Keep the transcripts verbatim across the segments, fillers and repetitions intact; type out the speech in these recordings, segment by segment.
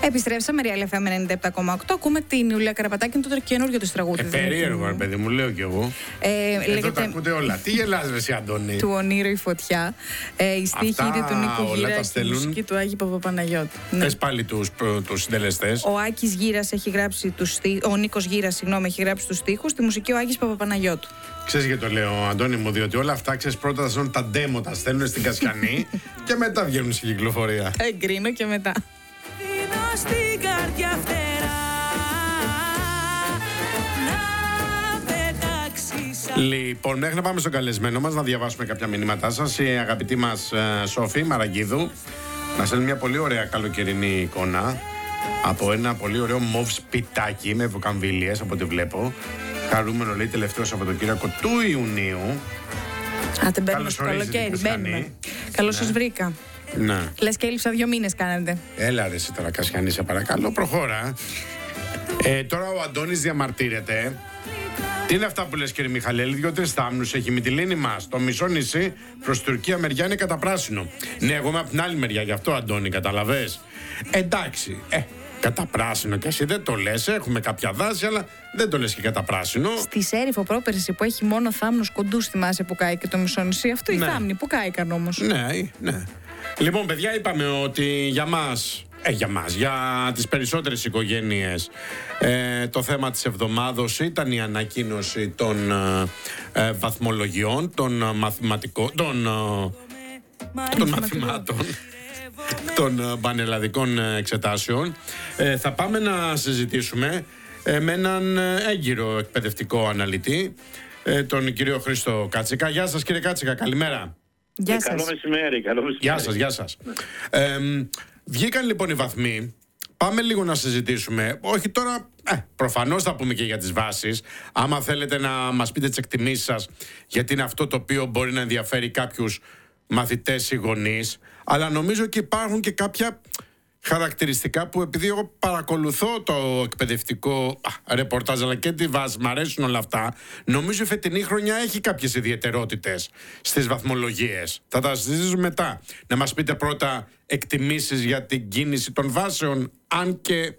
Επιστρέψαμε, Real εφ εμ ενενήντα επτά κόμμα οκτώ. Ακούμε την Ιουλία Καραπατάκη, είναι το καινούργιο της τραγούδι. Ε, περίεργο, ρε παιδί μου, λέω κι εγώ. Ε, Εδώ λέγεται... τα ακούτε όλα. Τι γελάς, ρε εσύ, Αντώνη? Του Ονείρου η φωτιά. Ε, η στίχη είναι του Νίκου Γύρα και η μουσική του Άκη Παπαπαναγιώτη. Ναι. Πες πάλι τους, τους συντελεστές. Ο Άκης Γύρας έχει γράψει τους στίχους. Ο Νίκος Γύρας, συγγνώμη, έχει γράψει τους στίχους. Τη μουσική ο Άκης Παπαπαναγιώτου. Ξέρεις γιατί το λέω, Αντώνη μου, διότι όλα αυτά ξέρεις πρώτα θα ζουν τα ντέμο, τα στέλνουν στην Κασιανή και μετά βγαίνουν στην κυκλοφορία. Εγκρίνω και μετά. Στην καρδιά φτερά, να πετάξεις. Λοιπόν, μέχρι να πάμε στο καλεσμένο μας, να διαβάσουμε κάποια μηνύματά σας. Η αγαπητή μας ε, Σόφη Μαραγκίδου μας στέλνει μια πολύ ωραία καλοκαιρινή εικόνα από ένα πολύ ωραίο μοβ σπιτάκι με βουκαμβίλιες, από ό,τι βλέπω. Χαρούμενο, λέει, τελευταίο Σαββατοκύριακο του Ιουνίου. Α, την παίρνουμε στο καλοκαίρι, μπαίνουμε. Καλώς σας βρήκα. Ναι. Λες και έλειψα δύο μήνες κάνετε. Έλα ρε εσύ τώρα, Κασιανή, σε παρακαλώ, προχώρα. Ε, τώρα ο Αντώνης διαμαρτύρεται. Τι είναι αυτά που λες, κύριε Μιχαλέλη? Δύο-τρεις θάμνους έχει η Μυτιλήνη μας. Το μισό νησί προς Τουρκία μεριά είναι καταπράσινο. Ναι, εγώ είμαι από την άλλη μεριά, γι' αυτό, Αντώνη, καταλαβες. Εντάξει, ε, καταπράσινο κι εσύ δεν το λες. Έχουμε κάποια δάση, αλλά δεν το λες και καταπράσινο. Στη Σέριφο πρόπερση που έχει μόνο θάμνους κοντούς, θυμάσαι που κάει και το μισό νησί. Αυτό οι Ναι. θάμνοι που κάηκαν όμως. Ναι, ναι. Λοιπόν, παιδιά, είπαμε ότι για μας, ε, για μας, για τις περισσότερες οικογένειες, ε, το θέμα της εβδομάδος ήταν η ανακοίνωση των ε, ε, βαθμολογιών, των ε, μαθηματικών, των, ε, των μαθημάτων, των ε, πανελλαδικών ε, εξετάσεων. Ε, θα πάμε να συζητήσουμε ε, με έναν ε, έγκυρο εκπαιδευτικό αναλυτή, ε, τον κύριο Χρήστο Κάτσικα. Γεια σας, κύριε Κάτσικα, καλημέρα. Γεια Ε, σας. καλό μεσημέρι, καλό μεσημέρι. Γεια σας, γεια σας. Ε, βγήκαν λοιπόν οι βαθμοί. Πάμε λίγο να συζητήσουμε. Όχι τώρα, ε, προφανώς θα πούμε και για τις βάσεις. Άμα θέλετε να μας πείτε τις εκτιμήσεις σας, γιατί είναι αυτό το οποίο μπορεί να ενδιαφέρει κάποιους μαθητές ή γονείς. Αλλά νομίζω και υπάρχουν και κάποια χαρακτηριστικά που, επειδή εγώ παρακολουθώ το εκπαιδευτικό α, ρεπορτάζ αλλά και τη βάση, μ' αρέσουν όλα αυτά, νομίζω η φετινή χρονιά έχει κάποιες ιδιαιτερότητες στις βαθμολογίες. Θα τα συζητήσουμε μετά. Να μας πείτε πρώτα εκτιμήσεις για την κίνηση των βάσεων, αν και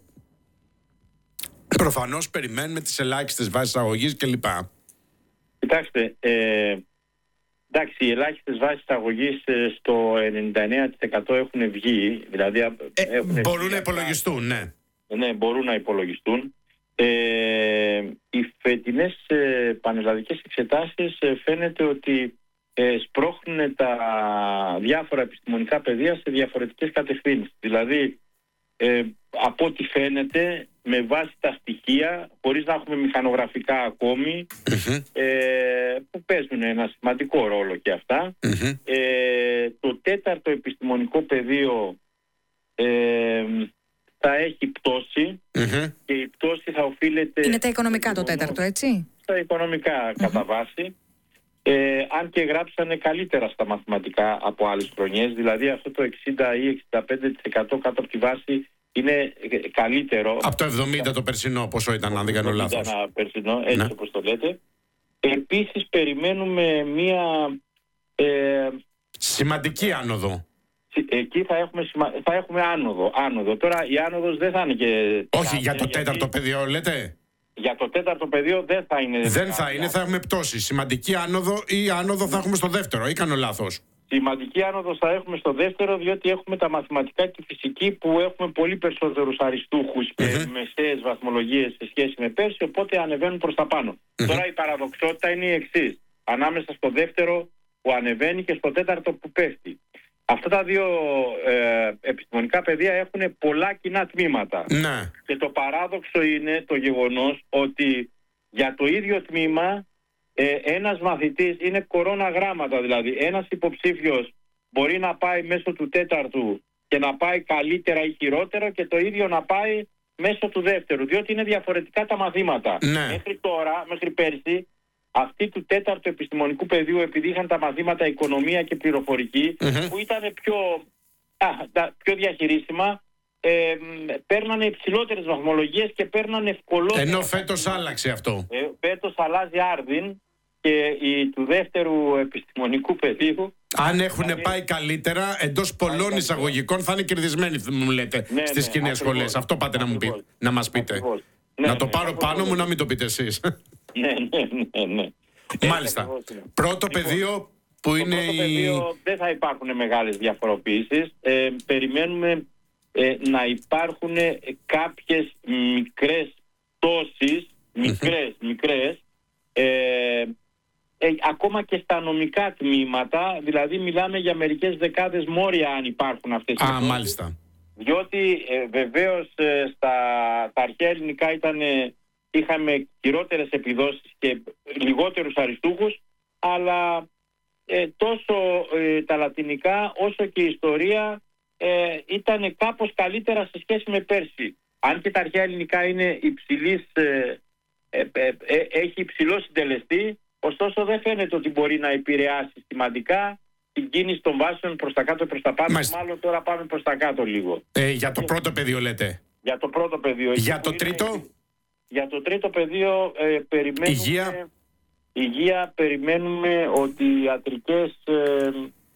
προφανώς περιμένουμε τις ελάχιστες βάσεις αγωγής κλπ. Κοιτάξτε, ε, εντάξει, οι ελάχιστες βάσεις αγωγής ε, στο ενενήντα εννέα τοις εκατό έχουν βγει. Δηλαδή, Ε, έχουν μπορούν βγει, να υπολογιστούν, ναι. Ναι, μπορούν να υπολογιστούν. Ε, οι φετινές ε, πανελλαδικές εξετάσεις ε, φαίνεται ότι ε, σπρώχνουν τα διάφορα επιστημονικά πεδία σε διαφορετικές κατευθύνσεις. Δηλαδή, ε, από ό,τι φαίνεται, με βάση τα στοιχεία, χωρίς να έχουμε μηχανογραφικά ακόμη, Mm-hmm. ε, που παίζουν ένα σημαντικό ρόλο και αυτά, Mm-hmm. ε, το τέταρτο επιστημονικό πεδίο ε, θα έχει πτώση Mm-hmm. και η πτώση θα οφείλεται... Είναι τα οικονομικά το τέταρτο, έτσι. Στα οικονομικά Mm-hmm. κατά βάση. Ε, αν και γράψανε καλύτερα στα μαθηματικά από άλλες χρονιές, δηλαδή αυτό το εξήντα ή εξήντα πέντε τοις εκατό κάτω από τη βάση είναι καλύτερο. Από το εβδομήντα το περσινό πόσο ήταν, αν δεν κάνω λάθος. Ήταν περσινό, έτσι Ναι. όπως το λέτε. Επίσης περιμένουμε μία... Ε, Σημαντική άνοδο. εκεί θα έχουμε, σημα... θα έχουμε άνοδο, άνοδο. Τώρα η άνοδος δεν θα είναι και... Όχι, για το γιατί τέταρτο πεδίο λέτε. Για το τέταρτο πεδίο δεν θα είναι... Δεν θα είναι, θα έχουμε πτώση. Σημαντική άνοδο ή άνοδο θα έχουμε στο δεύτερο, ή κάνω λάθος? Σημαντική άνοδο θα έχουμε στο δεύτερο, διότι έχουμε τα μαθηματικά και τη φυσική που έχουμε πολύ περισσότερους αριστούχους και Mm-hmm. μεσαίες βαθμολογίες σε σχέση με πέρσι, οπότε ανεβαίνουν προς τα πάνω. Mm-hmm. Τώρα η παραδοξότητα είναι η εξής. Ανάμεσα στο δεύτερο που ανεβαίνει και στο τέταρτο που πέφτει. Αυτά τα δύο ε, επιστημονικά πεδία έχουν πολλά κοινά τμήματα. Ναι. Και το παράδοξο είναι το γεγονός ότι για το ίδιο τμήμα ε, ένας μαθητής είναι κορώνα γράμματα. Δηλαδή ένας υποψήφιος μπορεί να πάει μέσω του τέταρτου και να πάει καλύτερα ή χειρότερο και το ίδιο να πάει μέσω του δεύτερου, διότι είναι διαφορετικά τα μαθήματα. Ναι. Μέχρι τώρα, μέχρι πέρσι, αυτοί του τέταρτου επιστημονικού πεδίου, επειδή είχαν τα μαθήματα οικονομία και πληροφορική, Mm-hmm. που ήταν πιο, α, τα, πιο διαχειρίσιμα, ε, παίρνανε υψηλότερες βαθμολογίες και παίρνανε ευκολότερα. Ενώ φέτος άλλαξε αυτό. Ε, φέτος αλλάζει άρδιν και οι του δεύτερου επιστημονικού πεδίου. Αν έχουν δηλαδή, πάει καλύτερα, εντός πολλών εισαγωγικών θα είναι κερδισμένοι, μου λέτε, ναι, στις ναι, κοινές σχολές. Αυτό πάτε να, μου πει, να μας πείτε. Ναι, να το ναι, πάρω ναι, πάνω ναι, μου, να μην το πείτε εσείς. Ναι, ναι, ναι, ναι. Μάλιστα. Πρώτο λοιπόν, πεδίο που είναι πρώτο η... πεδίο δεν θα υπάρχουν μεγάλες διαφοροποιήσεις. Ε, περιμένουμε ε, να υπάρχουν κάποιες μικρές τόσεις, μικρές, μικρές, ε, ε, ακόμα και στα νομικά τμήματα, δηλαδή μιλάμε για μερικές δεκάδες μόρια αν υπάρχουν αυτές οι Α, τόσεις. μάλιστα. Διότι ε, βεβαίως ε, στα τα αρχαία ελληνικά ήταν, ε, είχαμε χειρότερες επιδόσεις και λιγότερους αριστούχους, αλλά ε, τόσο ε, τα λατινικά όσο και η ιστορία ε, ήταν κάπως καλύτερα σε σχέση με πέρσι. Αν και τα αρχαία ελληνικά είναι υψηλής, ε, ε, ε, ε, έχει υψηλό συντελεστή, ωστόσο δεν φαίνεται ότι μπορεί να επηρεάσει σημαντικά την κίνηση των βάσεων προς τα κάτω, προς τα πάνω. Μάλιστα. Μάλλον τώρα πάμε προς τα κάτω λίγο. Ε, για το πρώτο πεδίο λέτε. Για το πρώτο πεδίο. Για που το είναι- τρίτο. Για το τρίτο πεδίο ε, περιμένουμε... Υγεία. Υγεία περιμένουμε ότι οι ιατρικές ε,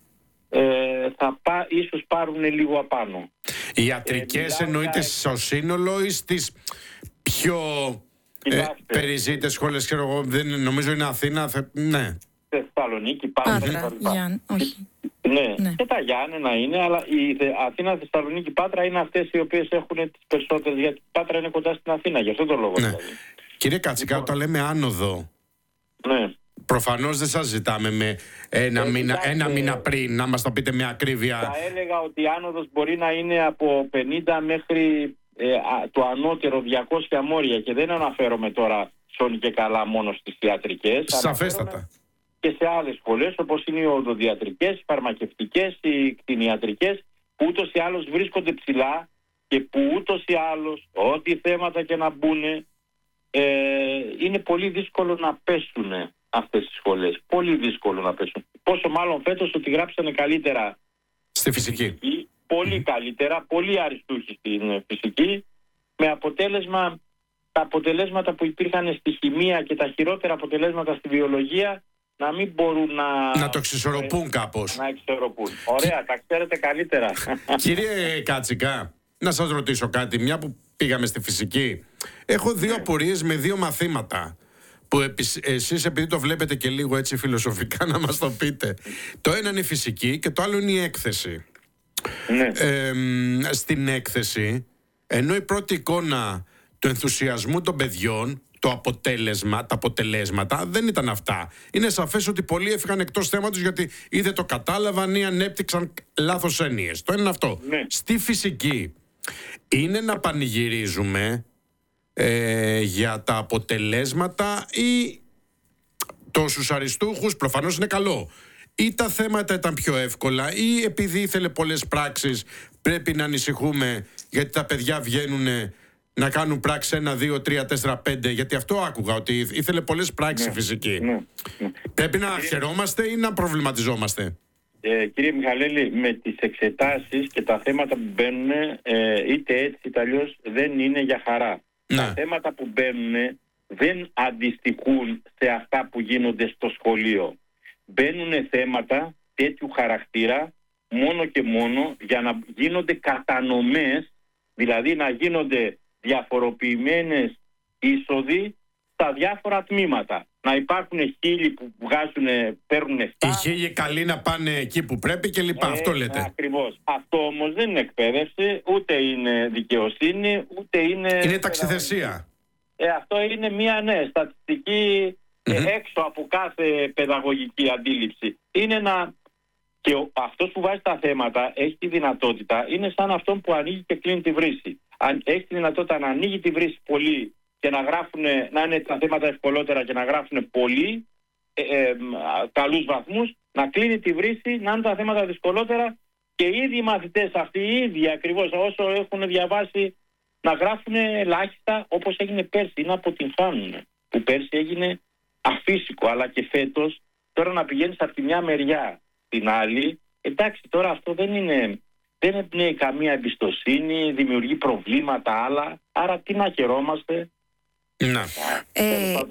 ε, θα πά, ίσως πάρουν λίγο απάνω. Οι ιατρικές Ε, εννοείται μιλάμε στο σύνολο ή στις πιο ε, Κοιτάξτε. περιζήτες σχολές, ξέρω εγώ, δεν νομίζω είναι Αθήνα, θε... ναι. Θεσσαλονίκη, Πάτρα Πάτρα, κτλ. Γιάννη, όχι. Ναι, Ναι. και τα Γιάννενα είναι, αλλά η Θε- Αθήνα, Θεσσαλονίκη, Πάτρα είναι αυτές οι οποίες έχουν τις περισσότερες, γιατί η Πάτρα είναι κοντά στην Αθήνα, γι' αυτό το λόγο. Ναι. Δηλαδή. Κύριε Κατσικά, Λοιπόν. όταν λέμε άνοδο, Ναι. προφανώς δεν σας ζητάμε με ένα, Ε, μήνα, κοιτάξτε, ένα μήνα πριν να μας το πείτε με ακρίβεια. Θα έλεγα ότι η άνοδος μπορεί να είναι από πενήντα μέχρι ε, α, το ανώτερο διακόσια μόρια, και δεν αναφέρομαι τώρα σώνει και καλά μόνο στις ιατρικές. Σαφέστατα. Αναφέρομαι και σε άλλες σχολές όπως είναι οι οδοντιατρικές, οι φαρμακευτικές, οι κτηνιατρικές, που ούτως ή άλλως βρίσκονται ψηλά και που ούτως ή άλλως ό,τι θέματα και να μπουν ε, είναι πολύ δύσκολο να πέσουν αυτές τις σχολές. Πολύ δύσκολο να πέσουν. Πόσο μάλλον φέτος ότι γράψανε καλύτερα Στη φυσική. πολύ καλύτερα, πολύ αριστούχοι στην φυσική, με αποτέλεσμα τα αποτελέσματα που υπήρχαν στη χημεία και τα χειρότερα αποτελέσματα στη βιολογία να μην μπορούν να... Να το εξισορροπούν κάπως. Να εξισορροπούν. Ωραία, τα ξέρετε καλύτερα. Κύριε Κατσικά, να σας ρωτήσω κάτι, μια που πήγαμε στη φυσική. Έχω δύο απορίες με δύο μαθήματα που επισ- εσείς επειδή το βλέπετε και λίγο έτσι φιλοσοφικά να μας το πείτε. Το ένα είναι η φυσική και το άλλο είναι η έκθεση. Ναι. Ε, στην έκθεση, ενώ η πρώτη εικόνα του ενθουσιασμού των παιδιών, το αποτέλεσμα, τα αποτελέσματα δεν ήταν αυτά. Είναι σαφές ότι πολλοί έφυγαν εκτός θέματος γιατί ή δεν το κατάλαβαν ή ανέπτυξαν λάθος έννοιες. Το ένα είναι αυτό. Ναι. Στη φυσική είναι να πανηγυρίζουμε ε, για τα αποτελέσματα ή τόσους αριστούχους, προφανώς είναι καλό. Ή τα θέματα ήταν πιο εύκολα ή επειδή ήθελε πολλές πράξεις πρέπει να ανησυχούμε γιατί τα παιδιά βγαίνουν να κάνουν πράξεις ένα, δύο, τρία, τέσσερα, πέντε, γιατί αυτό άκουγα ότι ήθελε πολλές πράξεις η φυσική. Ναι, ναι. Πρέπει να χαιρόμαστε ή να προβληματιζόμαστε? Ε, κύριε Μιχαλέλη, με τις εξετάσεις και τα θέματα που μπαίνουν, ε, είτε έτσι είτε αλλιώς, δεν είναι για χαρά. Ναι. Τα θέματα που μπαίνουν δεν αντιστοιχούν σε αυτά που γίνονται στο σχολείο. Μπαίνουν θέματα τέτοιου χαρακτήρα μόνο και μόνο για να γίνονται κατανομές, δηλαδή να γίνονται διαφοροποιημένες είσοδοι στα διάφορα τμήματα. Να υπάρχουν χίλιοι που βγάζουν, παίρνουν Οι εφτά. χίλιοι καλοί να πάνε εκεί που πρέπει και λοιπά. Ε, Αυτό λέτε. Ακριβώς. Αυτό όμως δεν είναι εκπαίδευση, ούτε είναι δικαιοσύνη, ούτε είναι... Είναι ταξιθεσία. Ε, αυτό είναι μια ναι, στατιστική ε, έξω από κάθε παιδαγωγική αντίληψη. Είναι να... Και ο, αυτός που βάζει τα θέματα έχει τη δυνατότητα, είναι σαν αυτόν που ανοίγει και κλείνει τη βρύση. Αν έχει τη δυνατότητα να ανοίγει τη βρύση πολύ και να γράφουν, να είναι τα θέματα ευκολότερα και να γράφουν πολύ ε, ε, καλούς βαθμούς, να κλείνει τη βρύση, να είναι τα θέματα δυσκολότερα και οι ίδιοι μαθητές αυτοί, οι ίδιοι ακριβώς όσο έχουν διαβάσει, να γράφουν ελάχιστα όπως έγινε πέρσι, ή να αποτυγχάνουν. Που πέρσι έγινε αφύσικο, αλλά και φέτος τώρα να πηγαίνεις από τη μια μεριά στην άλλη, εντάξει, τώρα αυτό δεν είναι, δεν εμπνέει καμία εμπιστοσύνη, δημιουργεί προβλήματα άλλα, άρα τι να χαιρόμαστε. Να. Ε,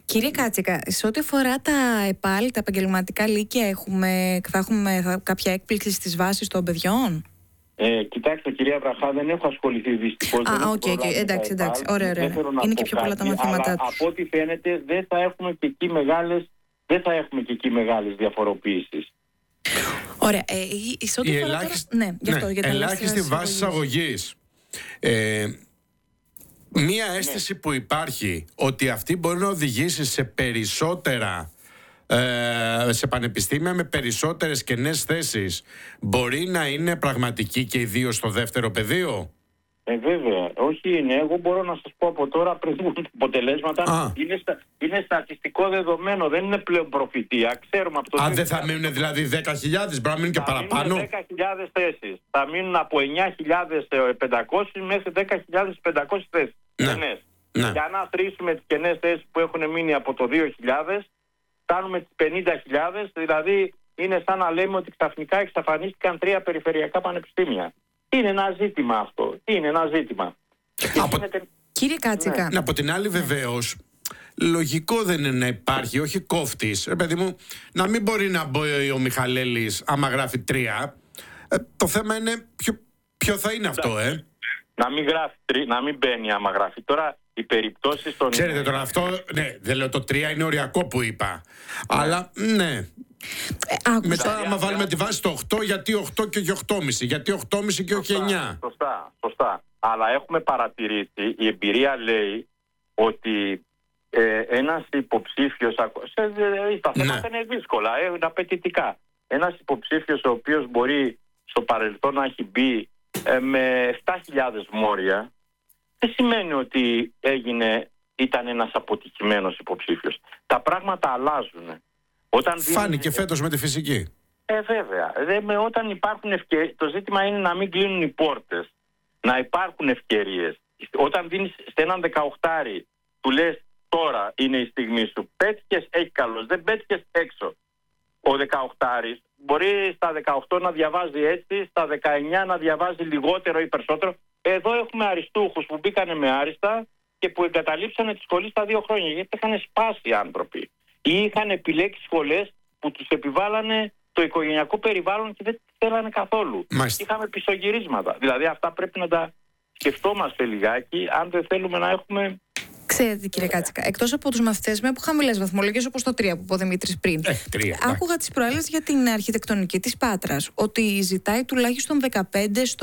Κύριε Κάτσικα, σε ό,τι αφορά τα ΕΠΑΛ, τα επαγγελματικά λύκεια, έχουμε, θα έχουμε θα, κάποια έκπληξη στις βάσεις των παιδιών? Ε, κοιτάξτε, κυρία Βραχά, δεν έχω ασχοληθεί δυστυχώς. Α, οκ, okay, okay, εντάξει, εντάξει. Ωραία, ωραία. Είναι και πιο πολλά τα μαθήματά τους. Από ό,τι φαίνεται, δεν θα έχουμε και εκεί μεγάλες, δεν θα έχουμε και εκεί μεγάλες διαφοροποιήσεις. Ωραία. Ε, σε ό,τι η αφορά ελάχιστη, τώρα... ναι, γι' αυτό, ναι, για τα ελάχιστη βάση εισαγωγής. Ε, μία αίσθηση ναι. που υπάρχει ότι αυτή μπορεί να οδηγήσει σε περισσότερα ε, σε πανεπιστήμια με περισσότερες κενές θέσεις, μπορεί να είναι πραγματική και ιδίως στο δεύτερο πεδίο? Ε, βέβαια. Όχι είναι. Εγώ μπορώ να σας πω από τώρα, πριν βγουν τα αποτελέσματα, είναι, στα, είναι στατιστικό δεδομένο, δεν είναι πλέον προφητεία. Ξέρουμε από το. Αν δεν θα μείνουν δηλαδή δέκα χιλιάδες, μπορεί να μείνουν και θα παραπάνω. μείνουν δέκα χιλιάδες θέσεις. Θα μείνουν από εννιά χιλιάδες πεντακόσιες μέχρι δέκα χιλιάδες πεντακόσιες θέσεις. Ναι. Ναι. Για να θρήσουμε τις κενές θέσεις που έχουν μείνει από το δύο χιλιάδες, φτάνουμε τις πενήντα χιλιάδες, δηλαδή είναι σαν να λέμε ότι ξαφνικά εξαφανίστηκαν τρία περιφερειακά πανεπιστήμια. Είναι ένα ζήτημα αυτό. Είναι ένα ζήτημα. Από... γίνεται... Κύριε Κάτσικα. Ναι. Από την άλλη, βεβαίως, λογικό δεν είναι να υπάρχει, όχι κόφτης. Ρε παιδί μου, να μην μπορεί να μπει ο Μιχαλέλης άμα γράφει τρία. Ε, το θέμα είναι ποιο, ποιο θα είναι αυτό, ε. Να μην γράφει τρία, να μην μπαίνει άμα γράφει. Τώρα οι περιπτώσεις των. Ξέρετε τώρα αυτό, ναι, δεν λέω το τρία είναι οριακό που είπα. Ναι. Αλλά ναι. Ε, άκουσα. Μετά, άμα βάλουμε τη βάση στο οκτώ, γιατί οκτώ και όχι οκτώ κόμμα πέντε, γιατί οκτώ κόμμα πέντε και όχι εννιά. Σωστά, σωστά. Αλλά έχουμε παρατηρήσει, η εμπειρία λέει ότι ε, ένας υποψήφιος, σε, τα θέματα ναι. είναι δύσκολα, ε, είναι απαιτητικά. Ένας υποψήφιος ο οποίος μπορεί στο παρελθόν να έχει μπει ε, με επτά χιλιάδες μόρια, δεν σημαίνει ότι έγινε, ήταν ένας αποτυχημένος υποψήφιος. Τα πράγματα αλλάζουν. Όταν φάνηκε δίνει... φέτος με τη φυσική. Ε, βέβαια. Δε, με, όταν υπάρχουν ευκαιρίες, το ζήτημα είναι να μην κλείνουν οι πόρτες. Να υπάρχουν ευκαιρίες. Όταν δίνεις σε έναν δεκαοκτάρι, του λες τώρα είναι η στιγμή σου. Πέτυχες, έχει καλός. Δεν πέτυχες, έξω. Ο δεκαοκτάρης μπορεί στα δεκαοκτώ να διαβάζει έτσι, στα δεκαεννιά να διαβάζει λιγότερο ή περισσότερο. Εδώ έχουμε αριστούχους που μπήκανε με άριστα και που εγκαταλείψανε τη σχολή στα δύο χρόνια. Γιατί είχαν σπάσει οι άνθρωποι. Ή είχαν επιλέξει σχολές που τους επιβάλλανε το οικογενειακό περιβάλλον και δεν τις θέλανε καθόλου. Μάλιστα. Είχαμε πισωγυρίσματα. Δηλαδή αυτά πρέπει να τα σκεφτόμαστε λιγάκι αν δεν θέλουμε να έχουμε... Ξέρετε, κύριε Κάτσικα, εκτός από τους μαθητές με χαμηλές βαθμολογίες όπως το τρία που είπε ο Δημήτρης πριν, ε, τρία, άκουγα τις προάλλες για την αρχιτεκτονική της Πάτρας ότι ζητάει τουλάχιστον δεκαπέντε στο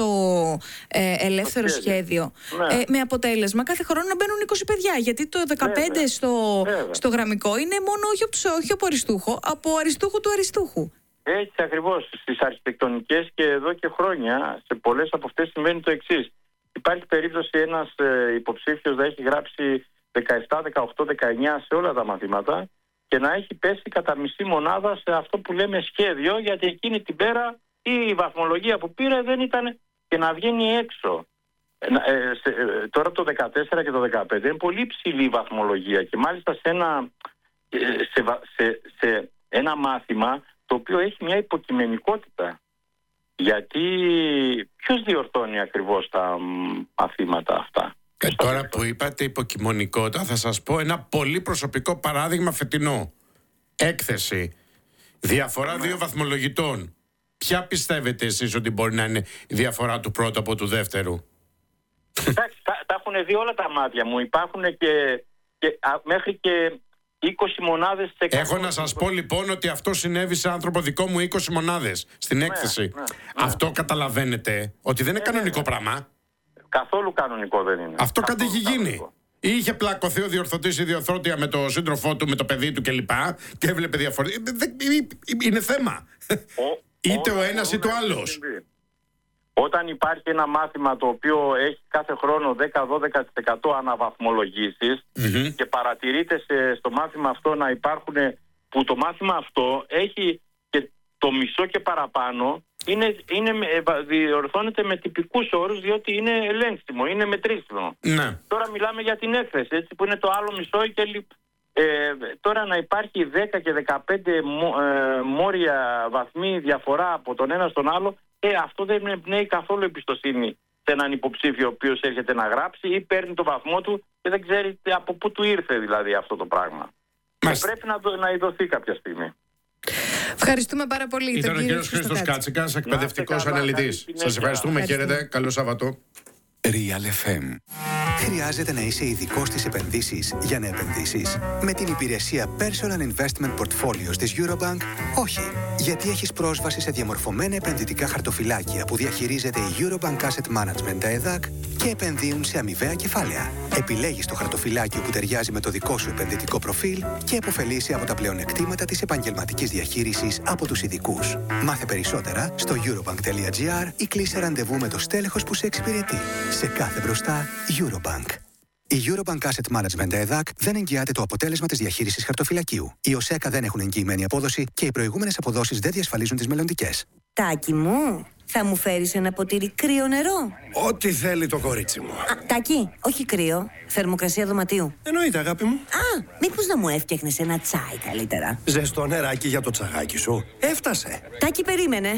ε, ελεύθερο σχέδιο. Ναι. Ε, με αποτέλεσμα κάθε χρόνο να μπαίνουν είκοσι παιδιά. Γιατί το δεκαπέντε ναι, στο, στο γραμμικό είναι μόνο όχι, όχι από αριστούχο, από αριστούχου του αριστούχου. Έτσι ακριβώς. Στις αρχιτεκτονικές και εδώ και χρόνια, σε πολλές από αυτές συμβαίνει το εξής. Υπάρχει περίπτωση ένας ε, υποψήφιος να έχει γράψει δεκαεπτά, δεκαοκτώ, δεκαεννιά σε όλα τα μαθήματα και να έχει πέσει κατά μισή μονάδα σε αυτό που λέμε σχέδιο, γιατί εκείνη την πέρα η βαθμολογία που πήρε δεν ήταν, και να βγαίνει έξω. Ε, ε, σε, ε, τώρα το δεκατέσσερα και το δεκαπέντε είναι πολύ ψηλή η βαθμολογία και μάλιστα σε ένα, ε, σε, σε, σε ένα μάθημα το οποίο έχει μια υποκειμενικότητα. Γιατί ποιος διορθώνει ακριβώς τα μαθήματα αυτά. Και τώρα που είπατε υποκειμονικότητα, θα σας πω ένα πολύ προσωπικό παράδειγμα φετινό. Έκθεση. Διαφορά ναι. δύο βαθμολογητών. Ποια πιστεύετε εσείς ότι μπορεί να είναι η διαφορά του πρώτου από του δεύτερου? Εντάξει, τα, τα έχουν δει όλα τα μάτια μου. Υπάρχουν και, και α, μέχρι και είκοσι μονάδες σε κάθε... Έχω να σας πω λοιπόν ότι αυτό συνέβη σε άνθρωπο δικό μου, είκοσι μονάδες στην έκθεση. Ναι, ναι, ναι. Αυτό καταλαβαίνετε ότι δεν είναι ε, κανονικό ναι. πράγμα. Καθόλου κανονικό δεν είναι. Αυτό κάτι έχει γίνει. Ή είχε πλακωθεί ο διορθωτής ή διορθώτρια με το σύντροφό του, με το παιδί του κλπ. Και έβλεπε διαφορετικά. Είναι θέμα. Ο, είτε ο, ο ένας είτε ο άλλος. Όταν υπάρχει ένα μάθημα το οποίο έχει κάθε χρόνο δέκα με δώδεκα τοις εκατό αναβαθμολογήσεις mm-hmm. και παρατηρείται σε, στο μάθημα αυτό να υπάρχουν, που το μάθημα αυτό έχει και το μισό και παραπάνω, είναι, είναι, διορθώνεται με τυπικούς όρους, διότι είναι ελέγξιμο, είναι μετρήσιμο. Ναι. Τώρα μιλάμε για την έκθεση, έτσι, που είναι το άλλο μισό και λι... ε, τώρα να υπάρχει δέκα και δεκαπέντε μο, ε, μόρια βαθμοί διαφορά από τον ένα στον άλλο, ε, αυτό δεν εμπνέει καθόλου εμπιστοσύνη σε έναν υποψήφιο ο οποίος έρχεται να γράψει ή παίρνει το βαθμό του και δεν ξέρει από πού του ήρθε δηλαδή αυτό το πράγμα. Μας... πρέπει να, να ειδωθεί κάποια στιγμή. Ευχαριστούμε πάρα πολύ. Ήταν ο κύριος Χρήστος Κάτσικας, εκπαιδευτικός αναλυτής. Σας ευχαριστούμε, χαίρετε, καλό Σάββατο. Real εφ εμ. Χρειάζεται να είσαι ειδικός στις επενδύσεις για να επενδύσεις? Με την υπηρεσία Personal Investment Portfolios της Eurobank, όχι. Γιατί έχεις πρόσβαση σε διαμορφωμένα επενδυτικά χαρτοφυλάκια που διαχειρίζεται η Eurobank Asset Management ΕΔΑΚ και επενδύουν σε αμοιβαία κεφάλαια. Επιλέγεις το χαρτοφυλάκιο που ταιριάζει με το δικό σου επενδυτικό προφίλ και επωφελείσαι από τα πλεονεκτήματα της επαγγελματικής διαχείρισης από τους ειδικούς. Μάθε περισσότερα στο eurobank.gr ή κλείσε ραντεβού με το στέλεχος που σε εξυπηρετεί. Σε κάθε μπροστά, Eurobank. Η Eurobank Asset Management ΕΔΑΚ δεν εγγυάται το αποτέλεσμα της διαχείρισης χαρτοφυλακίου. Οι ΟΣΕΚΑ δεν έχουν εγγυημένη απόδοση και οι προηγούμενες αποδόσεις δεν διασφαλίζουν τις μελλοντικές. Τάκη μου, θα μου φέρεις ένα ποτήρι κρύο νερό? Ό,τι θέλει το κορίτσι μου. Α, Τάκη, όχι κρύο. Θερμοκρασία δωματίου. Εννοείται, αγάπη μου. Α, μήπως να μου έφτιαχνες ένα τσάι καλύτερα? Ζεστό νεράκι για το τσαγάκι σου. Έφτασε. Τάκη, περίμενε.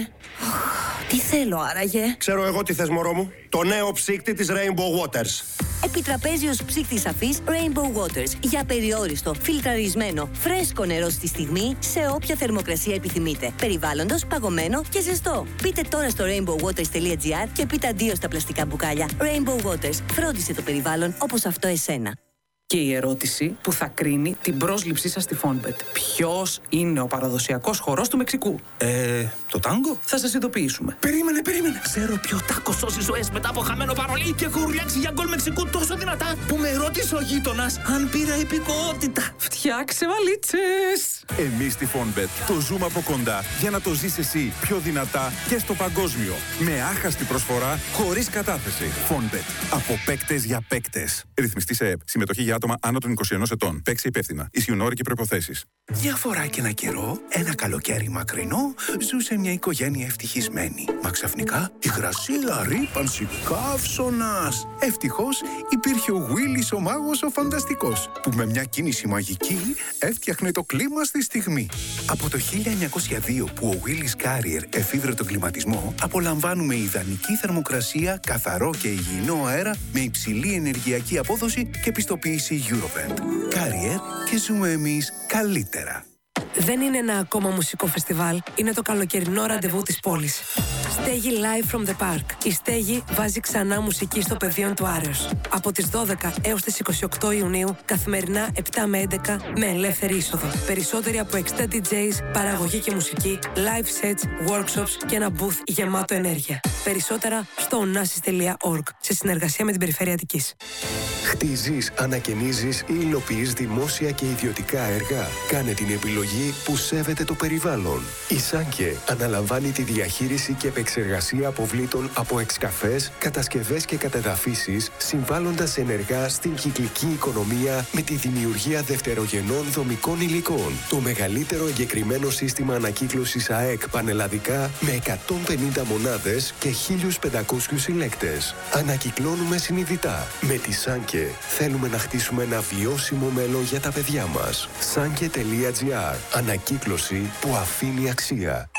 Τι θέλω άραγε? Ξέρω εγώ τι θες, μωρό μου. Το νέο ψύκτη της Rainbow Waters. Επιτραπέζιος ψύκτης αφής Rainbow Waters. Για περιόριστο, φιλτραρισμένο, φρέσκο νερό στη στιγμή, σε όποια θερμοκρασία επιθυμείτε. Περιβάλλοντος, παγωμένο και ζεστό. Μπείτε τώρα στο rainbow waters τελεία gr και πείτε αντίο στα πλαστικά μπουκάλια. Rainbow Waters. Φρόντισε το περιβάλλον όπως αυτό εσένα. Και η ερώτηση που θα κρίνει την πρόσληψή σας στη Fonbet. Ποιος είναι ο παραδοσιακός χορός του Μεξικού? Ε, το τάγκο? Θα σας ειδοποιήσουμε. Περίμενε, περίμενε. Ξέρω ποιο τάκο σώζει ζωές μετά από χαμένο παρολί και έχω ουρλιάξει για γκολ Μεξικού τόσο δυνατά που με ρώτησε ο γείτονας αν πήρα υπηκότητα. Φτιάξε βαλίτσες! Εμείς στη Fonbet το ζούμε από κοντά για να το ζεις εσύ πιο δυνατά και στο παγκόσμιο. Με άχαστη προσφορά, χωρίς κατάθεση. Fonbet. Από παίκτες για παίκτες. Ρυθμιστή σε ΕΠ. Συμμετοχή για άτομα άνω των είκοσι ενός ετών. Παίξε υπεύθυνα. Ισχύουν όροι και προϋποθέσεις. Μια φορά και ένα καιρό, ένα καλοκαίρι μακρινό, ζούσε μια οικογένεια ευτυχισμένη. Μα ξαφνικά υγρασία, ρύπανση, καύσωνας. Ευτυχώς υπήρχε ο Willis ο μάγος ο φανταστικός, που με μια κίνηση μαγική έφτιαχνε το κλίμα στη στιγμή. Από το χίλια εννιακόσια δύο που ο Willis Carrier εφήβρε τον κλιματισμό, απολαμβάνουμε ιδανική θερμοκρασία, καθαρό και υγιεινό αέρα με υψηλή ενεργειακή απόδοση και πιστοποίηση Eurovent. Carrier και ζούμε εμείς καλύτερα. Δεν είναι ένα ακόμα μουσικό φεστιβάλ, είναι το καλοκαιρινό ραντεβού της πόλης. Στέγη Live from the Park. Η Στέγη βάζει ξανά μουσική στο πεδίο του Άρεως. Από τις δώδεκα έως τις είκοσι οκτώ Ιουνίου, καθημερινά επτά με έντεκα, με ελεύθερη είσοδο. Περισσότεροι από εξήντα ντι τζέις, παραγωγή και μουσική, live sets, workshops και ένα booth γεμάτο ενέργεια. Περισσότερα στο onassis τελεία org, σε συνεργασία με την Περιφέρεια Αττικής. Χτίζεις, ανακαινίζεις ή υλοποιείς δημόσια και ιδιωτικά έργα? Κάνε την επιλογή που σέβεται το περιβάλλον. Η Σάνκε αναλαμβάνει τη διαχείριση και επεξεργασία αποβλήτων από εξκαφές, κατασκευές και κατεδαφίσεις, συμβάλλοντας ενεργά στην κυκλική οικονομία με τη δημιουργία δευτερογενών δομικών υλικών. Το μεγαλύτερο εγκεκριμένο σύστημα ανακύκλωσης ΑΕΚ πανελλαδικά με εκατόν πενήντα μονάδες και χίλιους πεντακόσιους συλλέκτες. Ανακυκλώνουμε συνειδητά. Με τη Σάνκε θέλουμε να χτίσουμε ένα βιώσιμο μέλλον για τα παιδιά μας. Σάνκε τελεία gr. Ανακύκλωση που αφήνει αξία.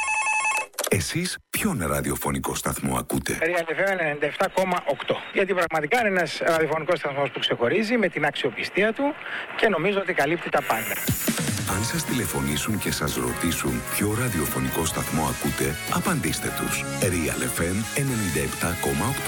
Εσείς ποιον ραδιοφωνικό σταθμό ακούτε? Real εφ εμ ενενήντα επτά κόμμα οκτώ. Γιατί πραγματικά είναι ένας ραδιοφωνικός σταθμός που ξεχωρίζει με την αξιοπιστία του και νομίζω ότι καλύπτει τα πάντα. Αν σας τηλεφωνήσουν και σας ρωτήσουν ποιο ραδιοφωνικό σταθμό ακούτε, απαντήστε τους. Real εφ εμ ενενήντα επτά κόμμα οκτώ.